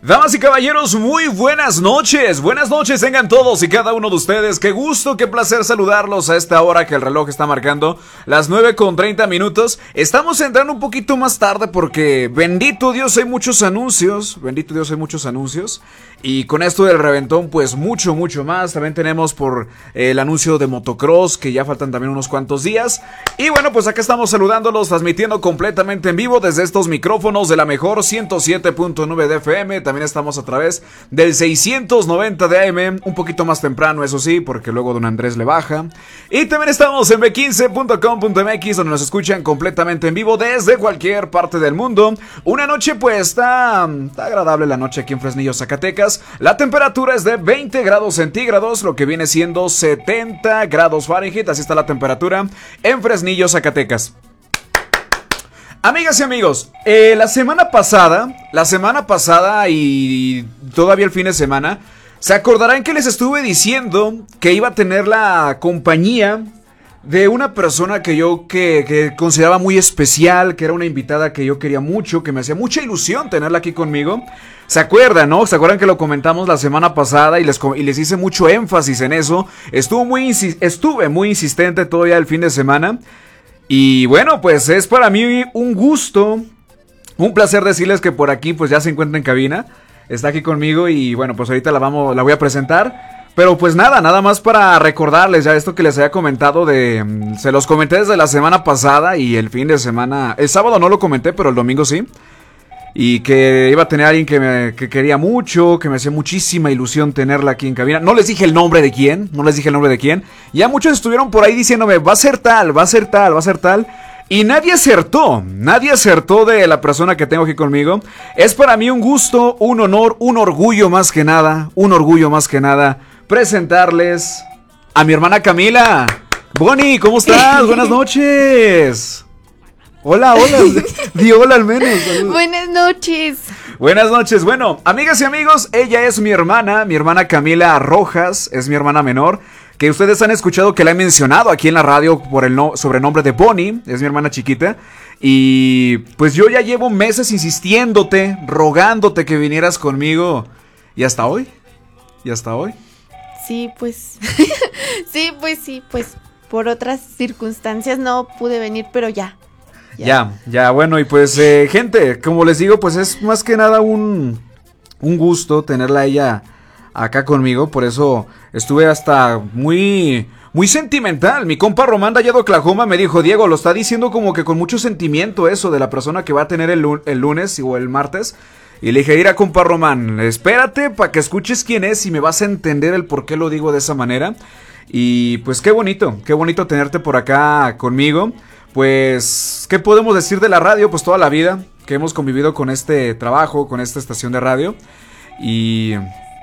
Damas y caballeros, muy buenas noches. Buenas noches tengan todos y cada uno de ustedes. Qué gusto, qué placer saludarlos a esta hora que el reloj está marcando las 9:30. Estamos entrando un poquito más tarde porque, bendito Dios, hay muchos anuncios. Bendito Dios, hay muchos anuncios. Y con esto del reventón, pues mucho más. También tenemos por el anuncio de motocross, que ya faltan también unos cuantos días. Y bueno, pues acá estamos saludándolos, transmitiendo completamente en vivo desde estos micrófonos de la mejor 107.9 de FM. También estamos a través del 690 de AM, un poquito más temprano, eso sí, porque luego don Andrés le baja. Y también estamos en b15.com.mx, donde nos escuchan completamente en vivo desde cualquier parte del mundo. Una noche, pues, está agradable la noche aquí en Fresnillo, Zacatecas. La temperatura es de 20 grados centígrados, lo que viene siendo 70 grados Fahrenheit. Así está la temperatura en Fresnillo, Zacatecas. Amigas y amigos, la semana pasada y todavía el fin de semana, se acordarán que les estuve diciendo que iba a tener la compañía de una persona que yo que consideraba muy especial, que era una invitada que yo quería mucho, que me hacía mucha ilusión tenerla aquí conmigo. ¿Se acuerdan, no? ¿Se acuerdan que lo comentamos la semana pasada y les hice mucho énfasis en eso? Estuve muy insistente todavía el fin de semana. Y bueno, pues es para mí un gusto, un placer decirles que por aquí pues ya se encuentra en cabina. Está aquí conmigo y bueno, pues ahorita la voy a presentar. Pero pues nada más para recordarles ya esto que les había comentado se los comenté desde la semana pasada y el fin de semana, el sábado no lo comenté, pero el domingo sí. Y que iba a tener a alguien que quería mucho, que me hacía muchísima ilusión tenerla aquí en cabina. No les dije el nombre de quién, Ya muchos estuvieron por ahí diciéndome, va a ser tal. Y nadie acertó de la persona que tengo aquí conmigo. Es para mí un gusto, un honor, un orgullo más que nada, presentarles a mi hermana Camila. Bonnie, ¿cómo estás? Buenas noches. Hola, di hola al menos. Saludos. Buenas noches. Bueno, amigas y amigos, ella es mi hermana Camila Rojas, es mi hermana menor, que ustedes han escuchado que la he mencionado aquí en la radio por el sobrenombre de Bonnie, es mi hermana chiquita. Y pues yo ya llevo meses insistiéndote, rogándote que vinieras conmigo. Y hasta hoy. Sí, pues. sí, pues por otras circunstancias no pude venir, pero ya, bueno, y pues gente, como les digo, pues es más que nada un gusto tenerla a ella acá conmigo. Por eso estuve hasta muy sentimental. Mi compa Román de allá de Oklahoma me dijo, Diego, lo está diciendo como que con mucho sentimiento eso de la persona que va a tener el lunes o el martes. Y le dije, mira, compa Román, espérate para que escuches quién es y me vas a entender el por qué lo digo de esa manera. Y pues qué bonito tenerte por acá conmigo. Pues, ¿qué podemos decir de la radio? Pues toda la vida que hemos convivido con este trabajo, con esta estación de radio. Y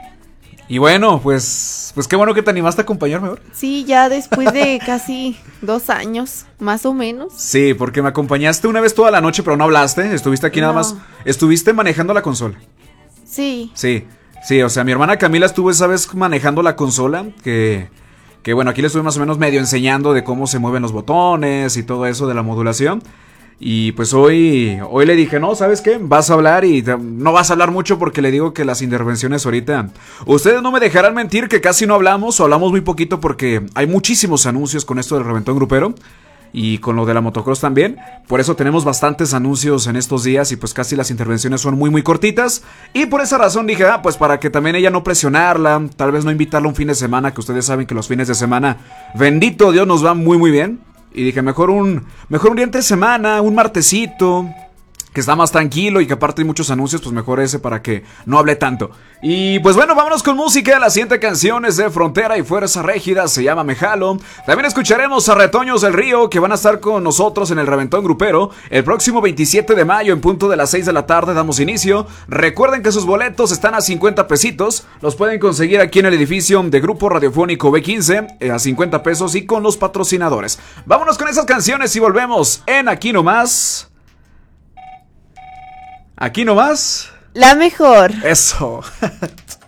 bueno, pues qué bueno que te animaste a acompañarme ahora. Sí, ya después de casi 2 años, más o menos. Sí, porque me acompañaste una vez toda la noche, pero no hablaste. Estuviste aquí nada más. Estuviste manejando la consola. Sí, o sea, mi hermana Camila estuvo esa vez manejando la consola, que bueno, aquí le estuve más o menos medio enseñando de cómo se mueven los botones y todo eso de la modulación. Y pues hoy le dije, no, ¿sabes qué? Vas a hablar y no vas a hablar mucho porque le digo que las intervenciones ahorita... Ustedes no me dejarán mentir que casi no hablamos o hablamos muy poquito porque hay muchísimos anuncios con esto del reventón grupero. Y con lo de la motocross también. Por eso tenemos bastantes anuncios en estos días y pues casi las intervenciones son muy cortitas. Y por esa razón dije, pues para que también ella no presionarla, tal vez no invitarla un fin de semana, que ustedes saben que los fines de semana, bendito Dios, nos va muy bien. Y dije, mejor un día entre semana, un martesito, que está más tranquilo y que aparte hay muchos anuncios, pues mejor ese para que no hable tanto. Y pues bueno, vámonos con música. La siguiente canción es de Frontera y Fuerza Régida, se llama Me Jalo. También escucharemos a Retoños del Río, que van a estar con nosotros en el Reventón Grupero el próximo 27 de mayo en punto de las 6 de la tarde damos inicio. Recuerden que sus boletos están a 50 pesitos, los pueden conseguir aquí en el edificio de Grupo Radiofónico B15 a 50 pesos y con los patrocinadores. Vámonos con esas canciones y volvemos en Aquí Nomás. Aquí nomás. La mejor. Eso.